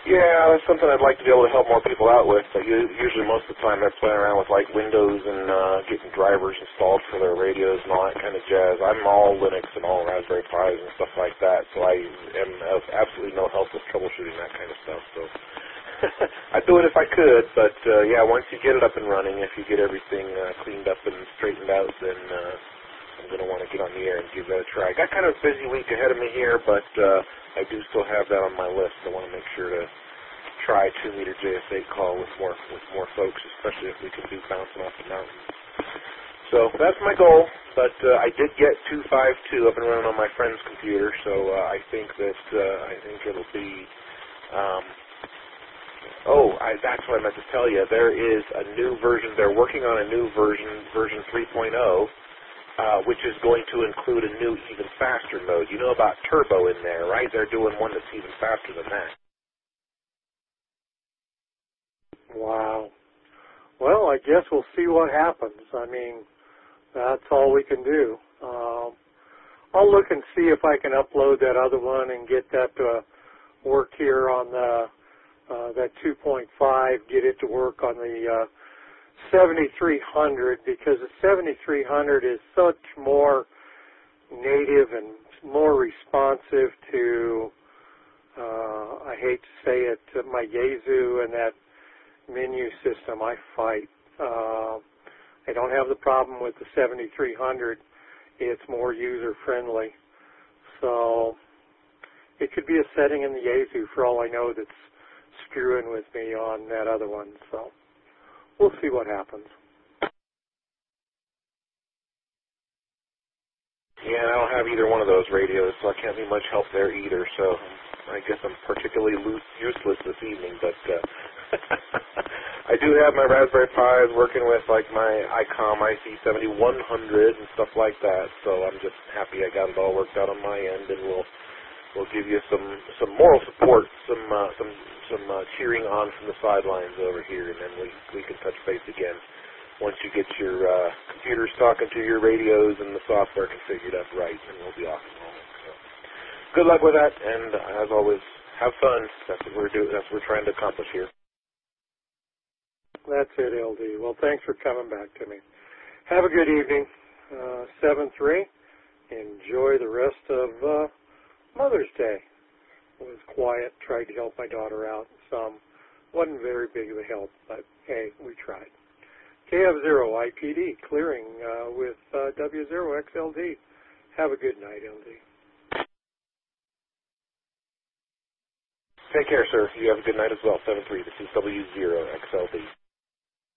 Yeah, that's something I'd like to be able to help more people out with. But usually most of the time they're playing around with like Windows and getting drivers installed for their radios and all that kind of jazz. I'm all Linux and all Raspberry Pis and stuff like that, so I am of absolutely no help with troubleshooting that kind of stuff. So I'd do it if I could, but yeah, once you get it up and running, if you get everything cleaned up and straightened out, then I'm going to want to get on the air and give that a try. Got kind of a busy week ahead of me here, but I do still have that on my list. I want to make sure to try 2-meter JS8 call with more folks, especially if we can do bouncing off the mountain. So that's my goal, but I did get 252 up and running on my friend's computer, so I think it'll be. That's what I meant to tell you. There is a new version. They're working on a new version 3.0. Which is going to include a new, even faster mode. You know about Turbo in there, right? They're doing one that's even faster than that. Wow. Well, I guess we'll see what happens. I mean, that's all we can do. I'll look and see if I can upload that other one and get that to work here on the that 2.5, get it to work on the 7300, because the 7300 is such more native and more responsive to, I hate to say it, to my Yaesu and that menu system I fight. I don't have the problem with the 7300. It's more user-friendly. So it could be a setting in the Yaesu, for all I know, that's screwing with me on that other one. So we'll see what happens. Yeah, I don't have either one of those radios, so I can't be much help there either. So I guess I'm particularly useless this evening. But I do have my Raspberry Pis working with like my ICOM IC7100 and stuff like that. So I'm just happy I got it all worked out on my end, and we'll give you some moral support, some cheering on from the sidelines over here, and then we can touch base again once you get your computers talking to your radios and the software configured up right, and we'll be off and rolling. So good luck with that, and as always, have fun. That's what we're doing. That's what we're trying to accomplish here. That's it, LD. Well, thanks for coming back to me. Have a good evening. 7-3. Enjoy the rest of Mother's Day. It was quiet. Tried to help my daughter out some. Wasn't very big of a help, but hey, we tried. KF0 IPD clearing with W0XLD. Have a good night, LD. Take care, sir. You have a good night as well. 7-3. This is W0XLD.